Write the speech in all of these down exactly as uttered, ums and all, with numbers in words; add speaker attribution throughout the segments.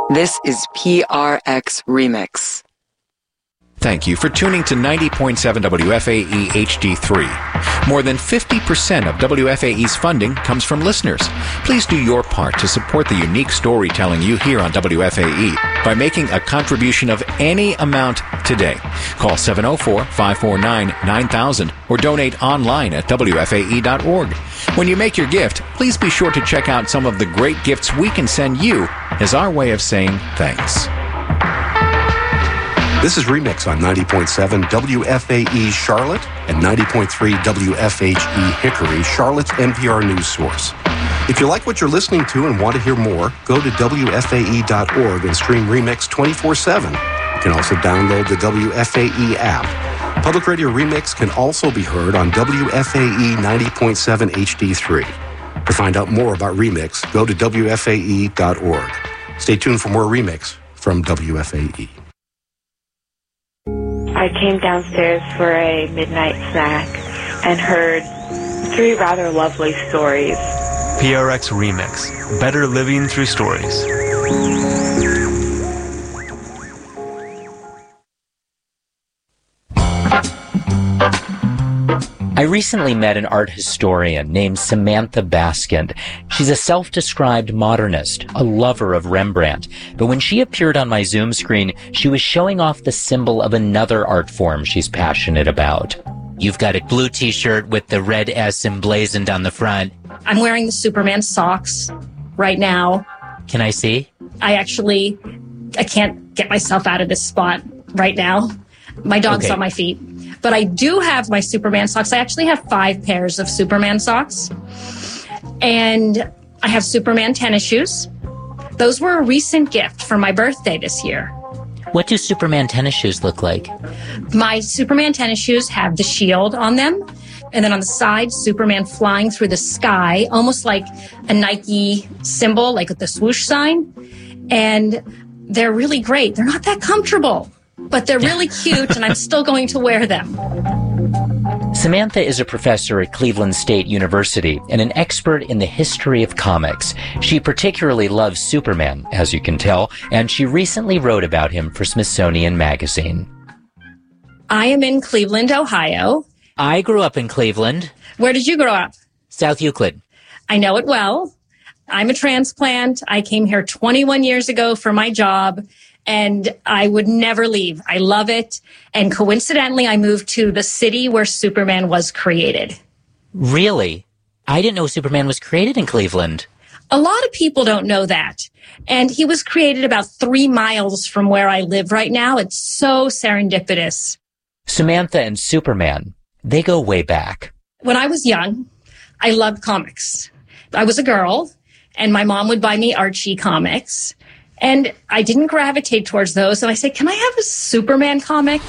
Speaker 1: This is P R X Remix.
Speaker 2: Thank you for tuning to ninety point seven W F A E H D three. More than fifty percent of W F A E's funding comes from listeners. Please do your part to support the unique storytelling you hear on W F A E by making a contribution of any amount today. Call seven oh four, five four nine, nine thousand or donate online at W F A E dot org. When you make your gift, please be sure to check out some of the great gifts we can send you as our way of saying thanks.
Speaker 3: This is Remix on ninety point seven W F A E Charlotte and ninety point three W F H E Hickory, Charlotte's N P R news source. If you like what you're listening to and want to hear more, go to W F A E dot org and stream Remix twenty-four seven. You can also download the W F A E app. Public Radio Remix can also be heard on W F A E ninety point seven H D three. To find out more about Remix, go to W F A E dot org. Stay tuned for more Remix from W F A E.
Speaker 4: I came downstairs for a midnight snack and heard three rather lovely stories.
Speaker 5: P R X Remix. Better living through stories.
Speaker 6: I recently met an art historian named Samantha Baskind. She's a self-described modernist, a lover of Rembrandt. But when she appeared on my Zoom screen, she was showing off the symbol of another art form she's passionate about. You've got a blue t-shirt with the red S emblazoned on the front.
Speaker 7: I'm wearing the Superman socks right now.
Speaker 6: Can I see?
Speaker 7: I actually, I can't get myself out of this spot right now. My dog's
Speaker 6: Okay.
Speaker 7: on my feet. But I do have my Superman socks. I actually have five pairs of Superman socks. And I have Superman tennis shoes. Those were a recent gift for my birthday this year.
Speaker 6: What do Superman tennis shoes look like?
Speaker 7: My Superman tennis shoes have the shield on them. And then on the side, Superman flying through the sky, almost like a Nike symbol, like with the swoosh sign. And they're really great. They're not that comfortable, but they're really cute, and I'm still going to wear them.
Speaker 6: Samantha is a professor at Cleveland State University and an expert in the history of comics. She particularly loves Superman, as you can tell, and she recently wrote about him for Smithsonian Magazine.
Speaker 7: I am in Cleveland, Ohio.
Speaker 6: I grew up in Cleveland.
Speaker 7: Where did you grow up?
Speaker 6: South Euclid.
Speaker 7: I know it well. I'm a transplant. I came here twenty-one years ago for my job, and I would never leave. I love it. And coincidentally, I moved to the city where Superman was created.
Speaker 6: Really? I didn't know Superman was created in Cleveland.
Speaker 7: A lot of people don't know that. And he was created about three miles from where I live right now. It's so serendipitous.
Speaker 6: Samantha and Superman, they go way back.
Speaker 7: When I was young, I loved comics. I was a girl, and my mom would buy me Archie comics. And I didn't gravitate towards those. And I said, can I have a Superman comic?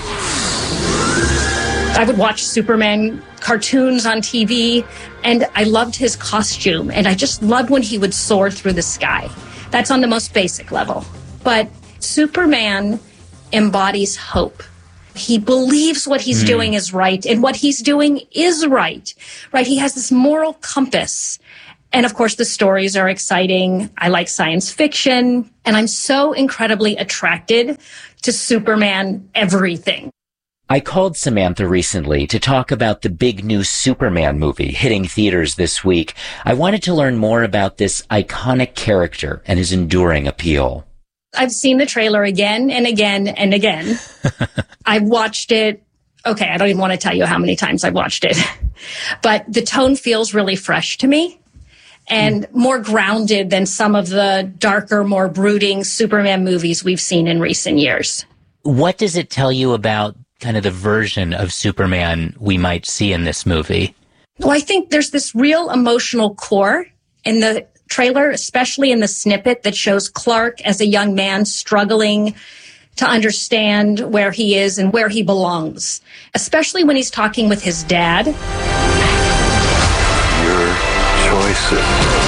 Speaker 7: I would watch Superman cartoons on T V, and I loved his costume. And I just loved when he would soar through the sky. That's on the most basic level. But Superman embodies hope. He believes what he's mm. doing is right, and what he's doing is right. Right? He has this moral compass. And of course, the stories are exciting. I like science fiction, and I'm so incredibly attracted to Superman everything.
Speaker 6: I called Samantha recently to talk about the big new Superman movie hitting theaters this week. I wanted to learn more about this iconic character and his enduring appeal.
Speaker 7: I've seen the trailer again and again and again. I've watched it. Okay, I don't even want to tell you how many times I've watched it. But the tone feels really fresh to me and mm. more grounded than some of the darker, more brooding Superman movies we've seen in recent years.
Speaker 6: What does it tell you about kind of the version of Superman we might see in this movie?
Speaker 7: Well, I think there's this real emotional core in the trailer, especially in the snippet that shows Clark as a young man struggling to understand where he is and where he belongs, especially when he's talking with his dad.
Speaker 8: Your choices,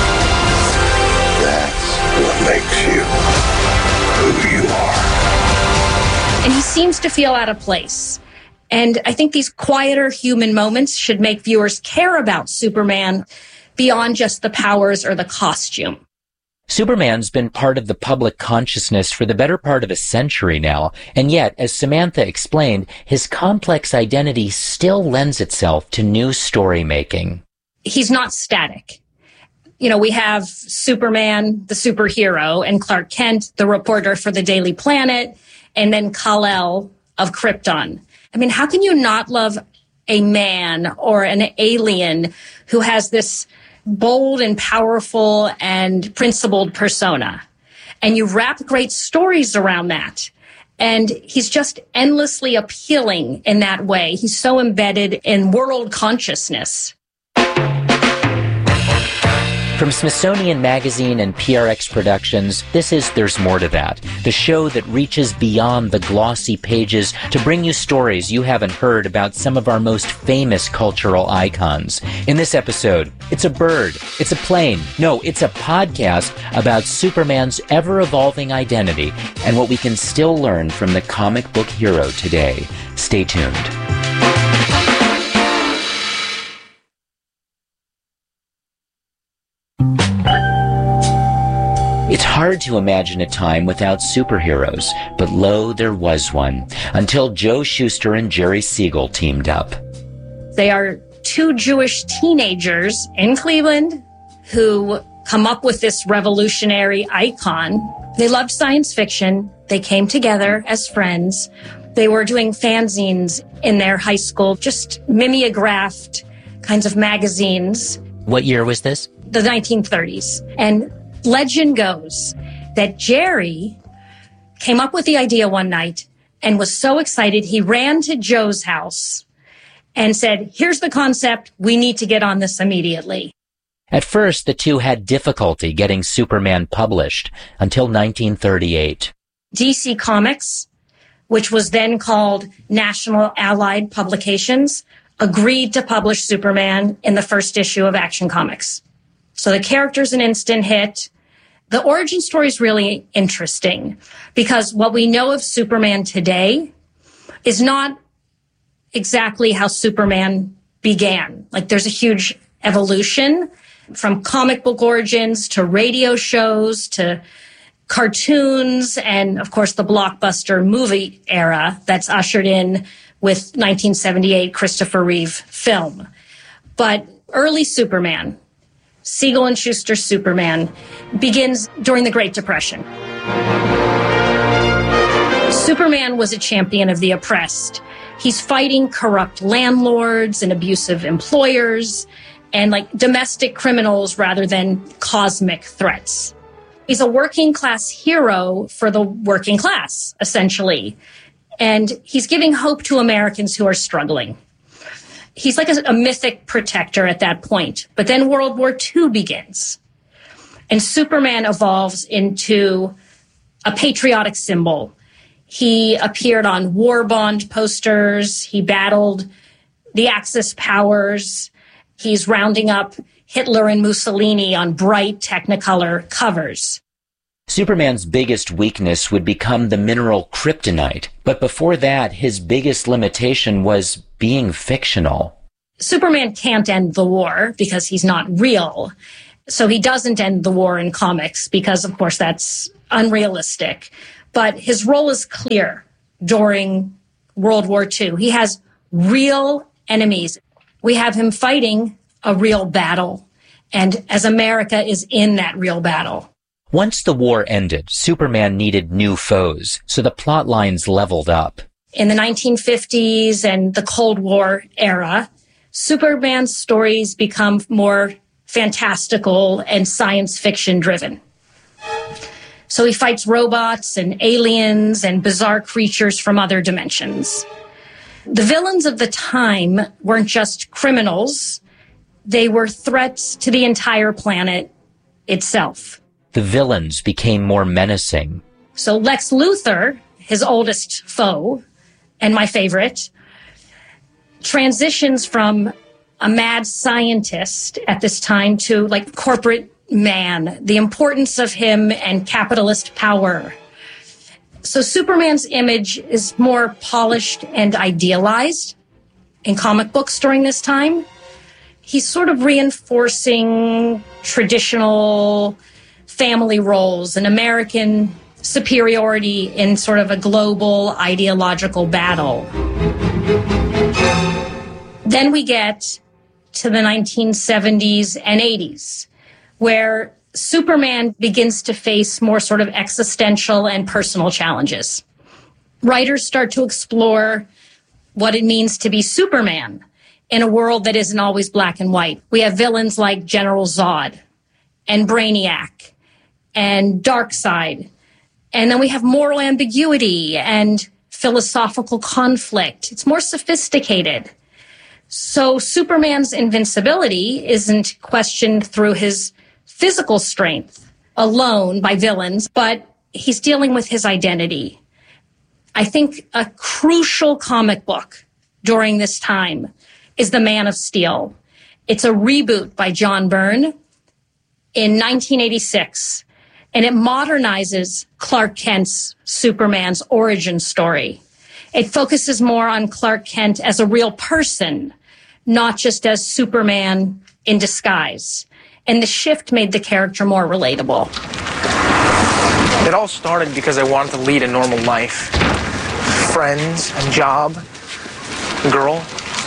Speaker 8: that's what makes you who you are.
Speaker 7: And he seems to feel out of place. And I think these quieter human moments should make viewers care about Superman beyond just the powers or the costume.
Speaker 6: Superman's been part of the public consciousness for the better part of a century now, and yet, as Samantha explained, his complex identity still lends itself to new story making.
Speaker 7: He's not static. You know, we have Superman, the superhero, and Clark Kent, the reporter for the Daily Planet, and then Kal-El of Krypton. I mean, how can you not love a man or an alien who has this bold and powerful and principled persona? And you wrap great stories around that. And he's just endlessly appealing in that way. He's so embedded in world consciousness.
Speaker 6: From Smithsonian Magazine and P R X Productions, this is There's More to That, the show that reaches beyond the glossy pages to bring you stories you haven't heard about some of our most famous cultural icons. In this episode, it's a bird, it's a plane, no, it's a podcast about Superman's ever-evolving identity and what we can still learn from the comic book hero today. Stay tuned. It's hard to imagine a time without superheroes, but lo, there was one, until Joe Shuster and Jerry Siegel teamed up.
Speaker 7: They are two Jewish teenagers in Cleveland who come up with this revolutionary icon. They loved science fiction. They came together as friends. They were doing fanzines in their high school, just mimeographed kinds of magazines.
Speaker 6: What year was this?
Speaker 7: The nineteen thirties. And legend goes that Jerry came up with the idea one night and was so excited he ran to Joe's house and said, here's the concept, we need to get on this immediately.
Speaker 6: At first, the two had difficulty getting Superman published until nineteen thirty-eight. D C
Speaker 7: Comics, which was then called National Allied Publications, agreed to publish Superman in the first issue of Action Comics. So the character's an instant hit. The origin story is really interesting because what we know of Superman today is not exactly how Superman began. Like, there's a huge evolution from comic book origins to radio shows to cartoons and, of course, the blockbuster movie era that's ushered in with nineteen seventy-eight Christopher Reeve film. But early Superman, Siegel and Shuster's Superman, begins during the Great Depression. Superman was a champion of the oppressed. He's fighting corrupt landlords and abusive employers and like domestic criminals rather than cosmic threats. He's a working class hero for the working class, essentially. And he's giving hope to Americans who are struggling. He's like a, a mythic protector at that point. But then World War Two begins. And Superman evolves into a patriotic symbol. He appeared on war bond posters. He battled the Axis powers. He's rounding up Hitler and Mussolini on bright Technicolor covers.
Speaker 6: Superman's biggest weakness would become the mineral kryptonite, but before that, his biggest limitation was being fictional.
Speaker 7: Superman can't end the war because he's not real. So he doesn't end the war in comics because, of course, that's unrealistic. But his role is clear during World War Two. He has real enemies. We have him fighting a real battle, and as America is in that real battle.
Speaker 6: Once the war ended, Superman needed new foes, so the plot lines leveled up.
Speaker 7: In the nineteen fifties and the Cold War era, Superman's stories become more fantastical and science fiction driven. So he fights robots and aliens and bizarre creatures from other dimensions. The villains of the time weren't just criminals. They were threats to the entire planet itself.
Speaker 6: The villains became more menacing.
Speaker 7: So Lex Luthor, his oldest foe, and my favorite, transitions from a mad scientist at this time to like corporate man, the importance of him and capitalist power. So Superman's image is more polished and idealized in comic books during this time. He's sort of reinforcing traditional family roles and American superiority in sort of a global ideological battle. Then we get to the nineteen seventies and eighties, where Superman begins to face more sort of existential and personal challenges. Writers start to explore what it means to be Superman in a world that isn't always black and white. We have villains like General Zod and Brainiac and Darkseid. And then we have moral ambiguity and philosophical conflict. It's more sophisticated. So Superman's invincibility isn't questioned through his physical strength alone by villains, but he's dealing with his identity. I think a crucial comic book during this time is The Man of Steel. It's a reboot by John Byrne in nineteen eighty-six, and it modernizes Clark Kent's Superman's origin story. It focuses more on Clark Kent as a real person, not just as Superman in disguise. And the shift made the character more relatable.
Speaker 9: It all started because I wanted to lead a normal life. Friends, a job, a girl.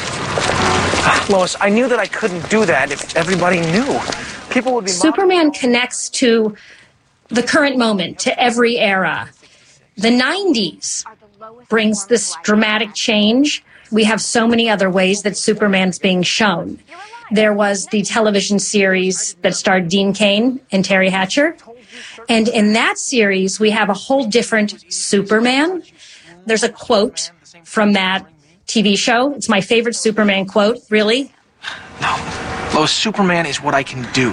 Speaker 9: Lois, I knew that I couldn't do that if everybody knew. People would be...
Speaker 7: Superman connects to the current moment, to every era. The nineties brings this dramatic change. We have so many other ways that Superman's being shown. There was the television series that starred Dean Cain and Terry Hatcher. And in that series, we have a whole different Superman. There's a quote from that T V show. It's my favorite Superman quote, really.
Speaker 9: No. Lois, Superman is what I can do.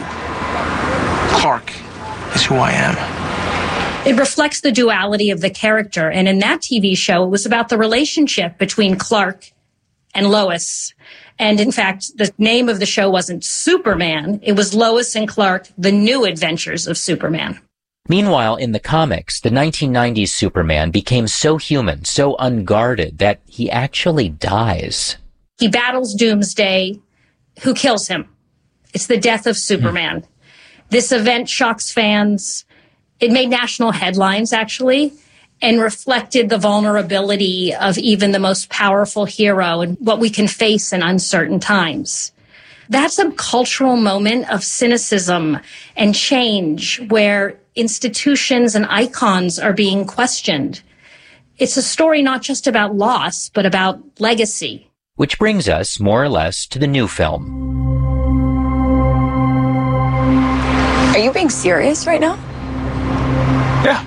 Speaker 9: Clark is who I am.
Speaker 7: It reflects the duality of the character. And in that T V show, it was about the relationship between Clark and Lois. And in fact, the name of the show wasn't Superman. It was Lois and Clark, The New Adventures of Superman.
Speaker 6: Meanwhile, in the comics, the nineteen nineties Superman became so human, so unguarded, that he actually dies.
Speaker 7: He battles Doomsday, who kills him. It's the death of Superman. Mm. This event shocks fans. It made national headlines, actually, and reflected the vulnerability of even the most powerful hero and what we can face in uncertain times. That's a cultural moment of cynicism and change where institutions and icons are being questioned. It's a story not just about loss, but about legacy.
Speaker 6: Which brings us, more or less, to the new film.
Speaker 10: Are you being serious right now?
Speaker 9: Yeah.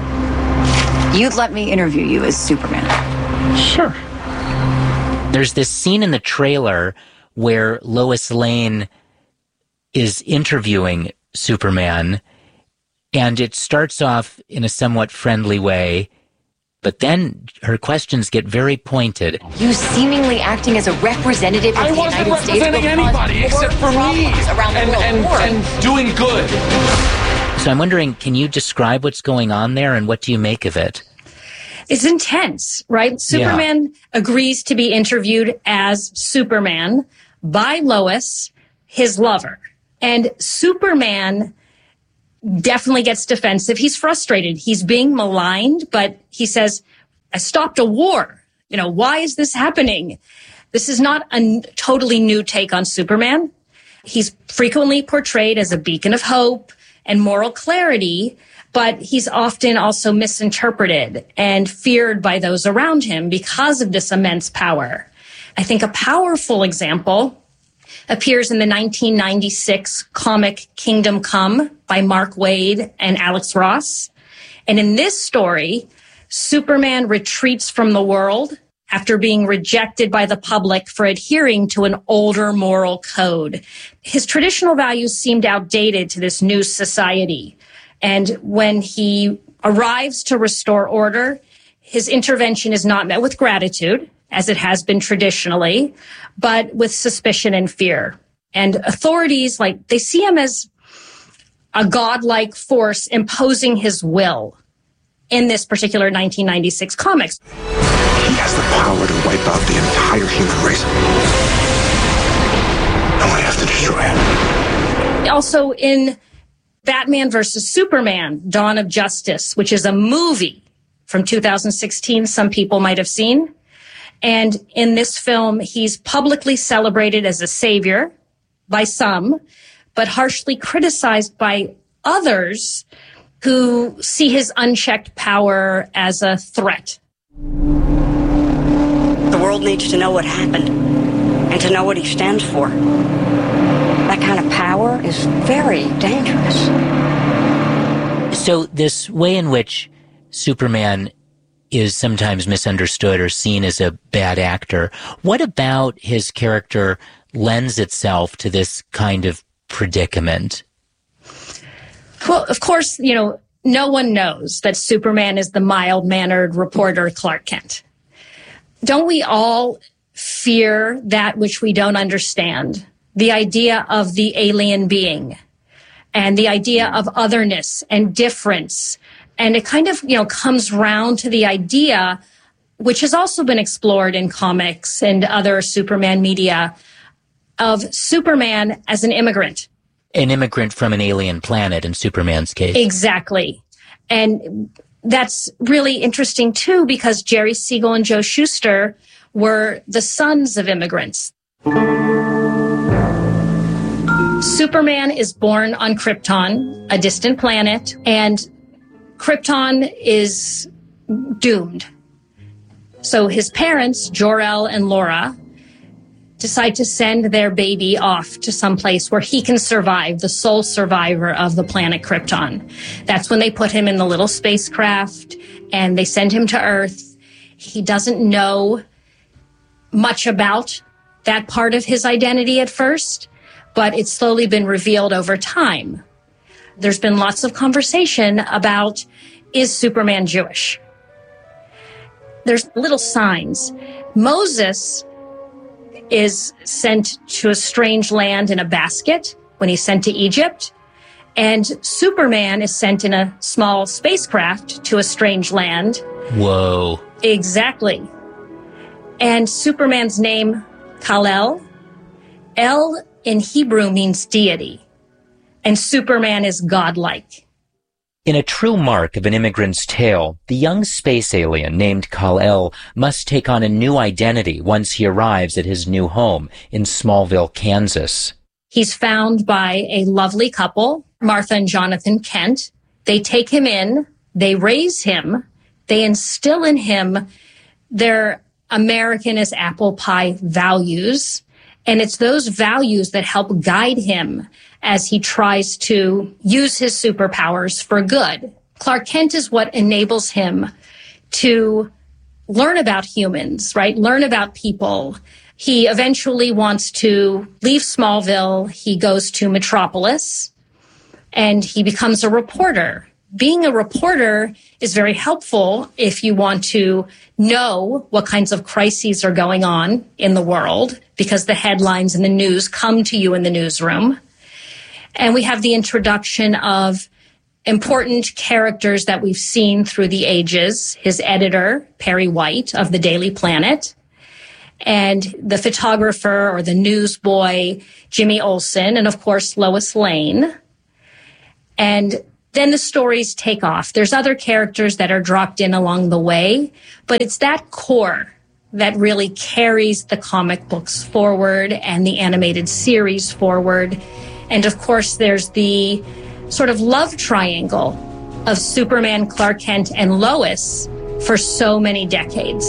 Speaker 10: You'd let me interview you as Superman?
Speaker 9: Sure.
Speaker 6: There's this scene in the trailer where Lois Lane is interviewing Superman, and it starts off in a somewhat friendly way, but then her questions get very pointed.
Speaker 10: You seemingly acting as a representative of
Speaker 11: I
Speaker 10: the United States.
Speaker 11: I wasn't representing anybody except for me and, and, and doing good.
Speaker 6: So I'm wondering, can you describe what's going on there and what do you make of it?
Speaker 7: It's intense, right? Superman yeah. agrees to be interviewed as Superman by Lois, his lover. And Superman definitely gets defensive. He's frustrated. He's being maligned, but he says, I stopped a war. You know, why is this happening? This is not a n- totally new take on Superman. He's frequently portrayed as a beacon of hope and moral clarity, but he's often also misinterpreted and feared by those around him because of this immense power. I think a powerful example appears in the nineteen ninety-six comic Kingdom Come by Mark Waid and Alex Ross. And in this story, Superman retreats from the world after being rejected by the public for adhering to an older moral code. His traditional values seemed outdated to this new society. And when he arrives to restore order, his intervention is not met with gratitude, as it has been traditionally, but with suspicion and fear. And authorities, like, they see him as a godlike force imposing his will in this particular nineteen ninety-six comics.
Speaker 8: He has the power to wipe out the entire human race. And we have to destroy him.
Speaker 7: Also, in Batman versus Superman, Dawn of Justice, which is a movie from two thousand sixteen some people might have seen. And in this film, he's publicly celebrated as a savior by some, but harshly criticized by others who see his unchecked power as a threat.
Speaker 12: The world needs to know what happened and to know what he stands for. That kind of power is very dangerous.
Speaker 6: So this way in which Superman is sometimes misunderstood or seen as a bad actor, what about his character lends itself to this kind of predicament?
Speaker 7: Well, of course, you know, no one knows that Superman is the mild-mannered reporter Clark Kent. Don't we all fear that which we don't understand? The idea of the alien being and the idea of otherness and difference. And it kind of, you know, comes round to the idea, which has also been explored in comics and other Superman media, of Superman as an immigrant.
Speaker 6: An immigrant from an alien planet in Superman's case.
Speaker 7: Exactly. And that's really interesting, too, because Jerry Siegel and Joe Shuster were the sons of immigrants. Superman is born on Krypton, a distant planet, and Krypton is doomed. So his parents, Jor-El and Laura, decide to send their baby off to some place where he can survive, the sole survivor of the planet Krypton. That's when they put him in the little spacecraft and they send him to Earth. He doesn't know much about that part of his identity at first, but it's slowly been revealed over time. There's been lots of conversation about, is Superman Jewish? There's little signs. Moses is sent to a strange land in a basket when he's sent to Egypt. And Superman is sent in a small spacecraft to a strange land.
Speaker 6: Whoa.
Speaker 7: Exactly. And Superman's name, Kal-El, El in Hebrew means deity. And Superman is godlike.
Speaker 6: In a true mark of an immigrant's tale, the young space alien named Kal-El must take on a new identity once he arrives at his new home in Smallville, Kansas.
Speaker 7: He's found by a lovely couple, Martha and Jonathan Kent. They take him in, they raise him, they instill in him their American as apple pie values. And it's those values that help guide him as he tries to use his superpowers for good. Clark Kent is what enables him to learn about humans, right? Learn about people. He eventually wants to leave Smallville. He goes to Metropolis and he becomes a reporter. Being a reporter is very helpful if you want to know what kinds of crises are going on in the world, because the headlines and the news come to you in the newsroom. And we have the introduction of important characters that we've seen through the ages. His editor, Perry White of the Daily Planet, and the photographer or the newsboy, Jimmy Olsen, and of course, Lois Lane. And then the stories take off. There's other characters that are dropped in along the way, but it's that core that really carries the comic books forward and the animated series forward. And of course, there's the sort of love triangle of Superman, Clark Kent, and Lois for so many decades.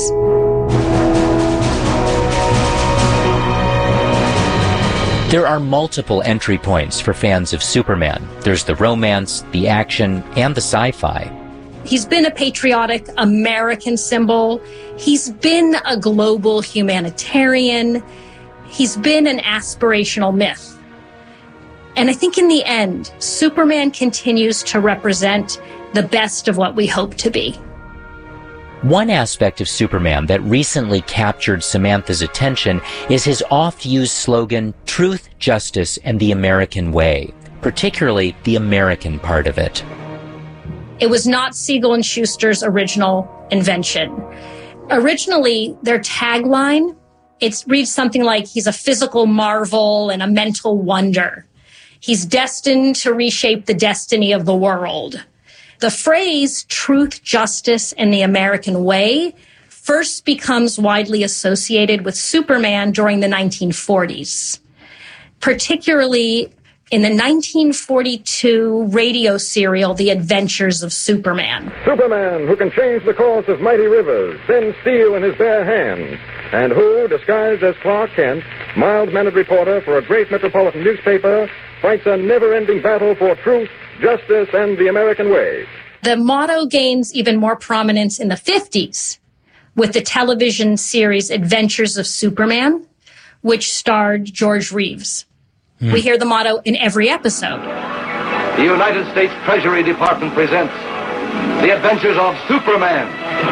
Speaker 6: There are multiple entry points for fans of Superman. There's the romance, the action, and the sci-fi.
Speaker 7: He's been a patriotic American symbol. He's been a global humanitarian. He's been an aspirational myth. And I think in the end, Superman continues to represent the best of what we hope to be.
Speaker 6: One aspect of Superman that recently captured Samantha's attention is his oft-used slogan, Truth, Justice, and the American Way, particularly the American part of it.
Speaker 7: It was not Siegel and Shuster's original invention. Originally, their tagline, it reads something like, he's a physical marvel and a mental wonder. He's destined to reshape the destiny of the world. The phrase truth, justice, and the American way first becomes widely associated with Superman during the nineteen forties, particularly in the nineteen forty-two radio serial, The Adventures of Superman.
Speaker 13: Superman, who can change the course of mighty rivers, bend steel in his bare hands, and who, disguised as Clark Kent, mild-mannered reporter for a great metropolitan newspaper, fights a never-ending battle for truth, justice, and the American way.
Speaker 7: The motto gains even more prominence in the fifties with the television series Adventures of Superman, which starred George Reeves. Hmm. We hear the motto in every episode.
Speaker 14: The United States Treasury Department presents The Adventures of Superman.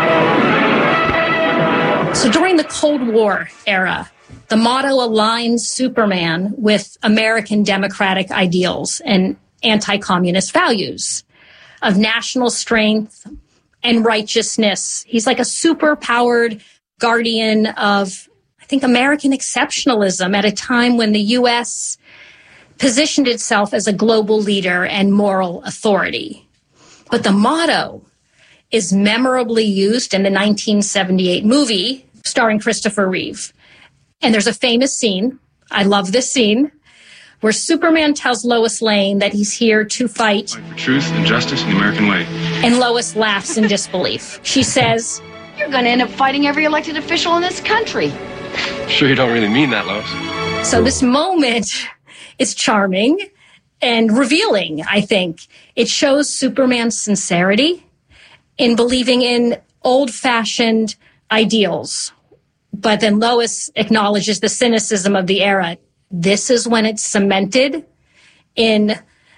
Speaker 7: So during the Cold War era, the motto aligns Superman with American democratic ideals and anti-communist values of national strength and righteousness. He's like a super-powered guardian of, I think, American exceptionalism at a time when the U S positioned itself as a global leader and moral authority. But the motto is memorably used in the nineteen seventy-eight movie starring Christopher Reeve. And there's a famous scene, I love this scene, where Superman tells Lois Lane that he's here to fight,
Speaker 15: fight for truth and justice in the American way.
Speaker 7: And Lois laughs in disbelief. She says,
Speaker 16: "You're going to end up fighting every elected official in this country."
Speaker 15: Sure you don't really mean that, Lois.
Speaker 7: So this moment is charming and revealing, I think. It shows Superman's sincerity in believing in old-fashioned ideals. But then Lois acknowledges the cynicism of the era. This is when it's cemented in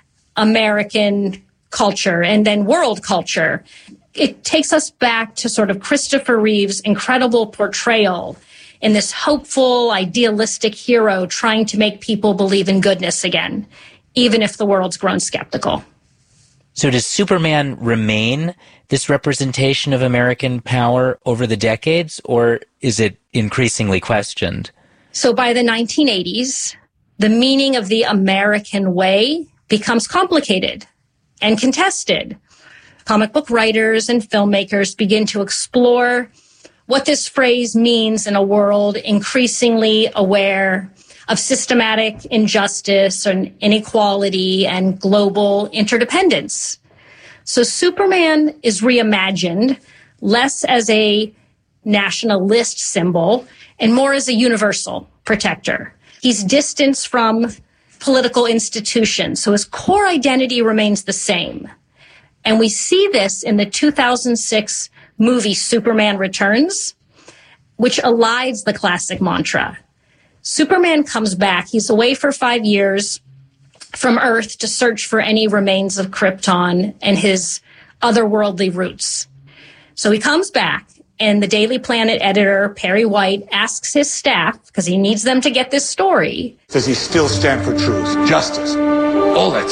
Speaker 7: American culture and then world culture. It takes us back to sort of Christopher Reeve's incredible portrayal in this hopeful, idealistic hero trying to make people believe in goodness again, even if the world's grown skeptical.
Speaker 6: So does Superman remain this representation of American power over the decades, or is it increasingly questioned?
Speaker 7: So by the nineteen eighties, the meaning of the American way becomes complicated and contested. Comic book writers and filmmakers begin to explore what this phrase means in a world increasingly aware of systematic injustice and inequality and global interdependence. So Superman is reimagined less as a nationalist symbol and more as a universal protector. He's distanced from political institutions, so his core identity remains the same. And we see this in the two thousand six movie Superman Returns, which elides the classic mantra. Superman comes back. He's away for five years from Earth to search for any remains of Krypton and his otherworldly roots. So he comes back, and the Daily Planet editor, Perry White, asks his staff, because he needs them to get this story,
Speaker 17: does he still stand for truth, justice, all that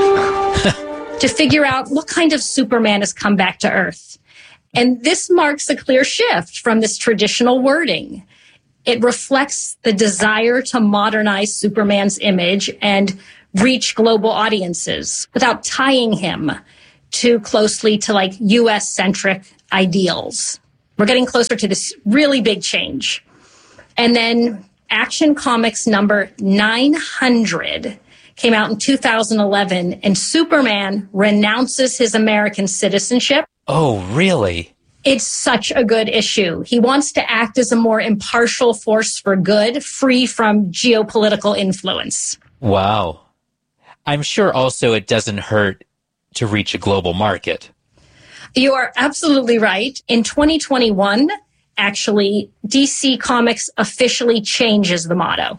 Speaker 17: stuff?
Speaker 7: to figure out what kind of Superman has come back to Earth. And this marks a clear shift from this traditional wording. It reflects the desire to modernize Superman's image and reach global audiences without tying him too closely to like U S-centric ideals. We're getting closer to this really big change. And then Action Comics number nine hundred came out in two thousand eleven, and Superman renounces his American citizenship.
Speaker 6: Oh, really?
Speaker 7: It's such a good issue. He wants to act as a more impartial force for good, free from geopolitical influence.
Speaker 6: Wow. I'm sure also it doesn't hurt to reach a global market.
Speaker 7: You are absolutely right. In twenty twenty-one, actually, D C Comics officially changes the motto.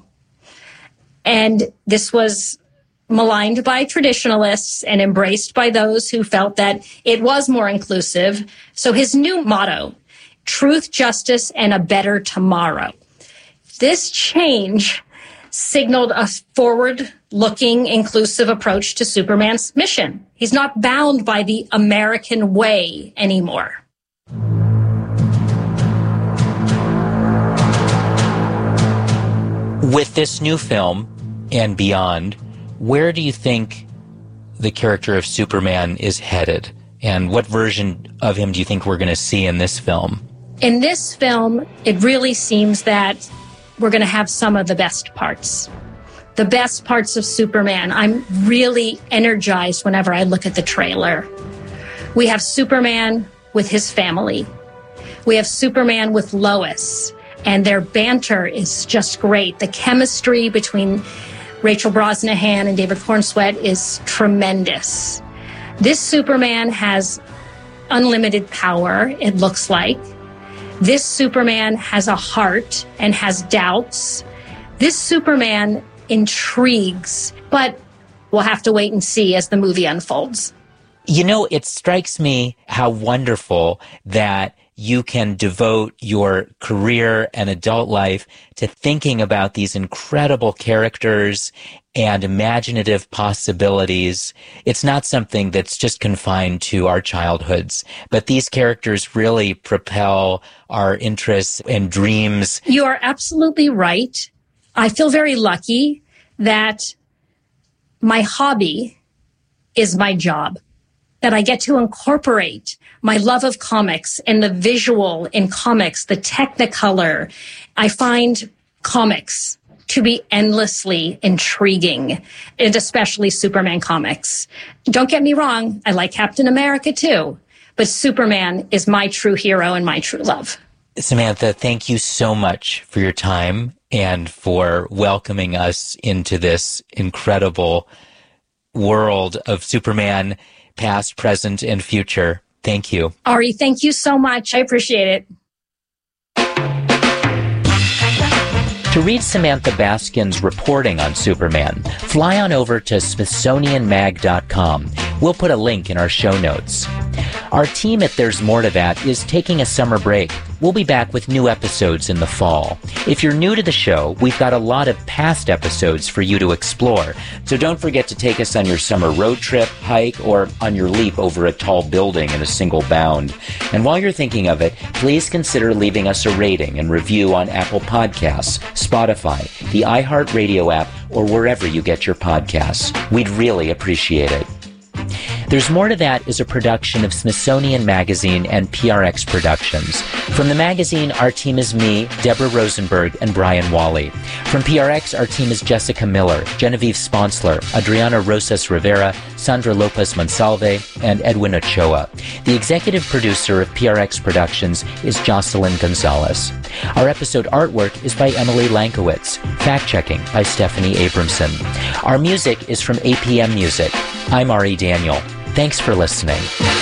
Speaker 7: And this was maligned by traditionalists and embraced by those who felt that it was more inclusive. So his new motto, truth, justice, and a better tomorrow. This change signaled a forward-looking, inclusive approach to Superman's mission. He's not bound by the American way anymore.
Speaker 6: With this new film and beyond, where do you think the character of Superman is headed? And what version of him do you think we're going to see in this film?
Speaker 7: In this film, it really seems that we're going to have some of the best parts. The best parts of Superman. I'm really energized whenever I look at the trailer. We have Superman with his family. We have Superman with Lois, and their banter is just great. The chemistry between Rachel Brosnahan and David Cornsweet is tremendous. This Superman has unlimited power, it looks like. This Superman has a heart and has doubts. This Superman intrigues, but we'll have to wait and see as the movie unfolds.
Speaker 6: You know, it strikes me how wonderful that you can devote your career and adult life to thinking about these incredible characters and imaginative possibilities. It's not something that's just confined to our childhoods, but these characters really propel our interests and dreams.
Speaker 7: You are absolutely right. I feel very lucky that my hobby is my job, that I get to incorporate my love of comics and the visual in comics, the technicolor. I find comics to be endlessly intriguing, and especially Superman comics. Don't get me wrong, I like Captain America too, but Superman is my true hero and my true love.
Speaker 6: Samantha, thank you so much for your time and for welcoming us into this incredible world of Superman, past, present, and future. Thank you.
Speaker 7: Ari, thank you so much. I appreciate it.
Speaker 6: To read Samantha Baskin's reporting on Superman, fly on over to Smithsonian Mag dot com. We'll put a link in our show notes. Our team at There's More to That is taking a summer break. We'll be back with new episodes in the fall. If you're new to the show, we've got a lot of past episodes for you to explore. So don't forget to take us on your summer road trip, hike, or on your leap over a tall building in a single bound. And while you're thinking of it, please consider leaving us a rating and review on Apple Podcasts, Spotify, the iHeartRadio app, or wherever you get your podcasts. We'd really appreciate it. There's More to That is a production of Smithsonian Magazine and P R X Productions. From the magazine, our team is me, Deborah Rosenberg, and Brian Wally. From P R X, our team is Jessica Miller, Genevieve Sponsler, Adriana Rosas Rivera, Sandra Lopez Monsalve, and Edwin Ochoa. The executive producer of P R X Productions is Jocelyn Gonzalez. Our episode artwork is by Emily Lankowitz. Fact-checking by Stephanie Abramson. Our music is from A P M Music. I'm Ari Daniel. Thanks for listening.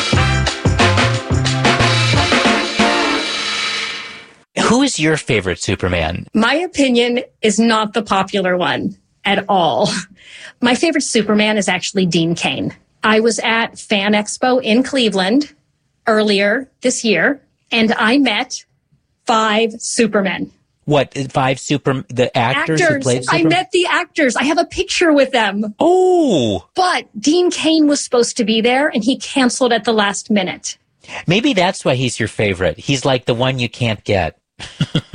Speaker 6: Who is your favorite Superman?
Speaker 7: My opinion is not the popular one at all. My favorite Superman is actually Dean Cain. I was at Fan Expo in Cleveland earlier this year, and I met five Supermen.
Speaker 6: What, five super, the actors,
Speaker 7: actors.
Speaker 6: who played Superman?
Speaker 7: I met the actors. I have a picture with them.
Speaker 6: Oh!
Speaker 7: But Dean Cain was supposed to be there, and he canceled at the last minute.
Speaker 6: Maybe that's why he's your favorite. He's like the one you can't get.